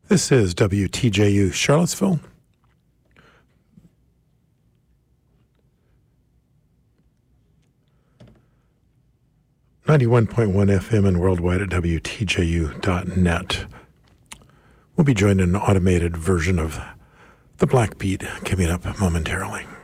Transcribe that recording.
This is WTJU Charlottesville. .1 FM and worldwide at WTJU.net. We'll be joined in an automated version of The Black Beat coming up momentarily.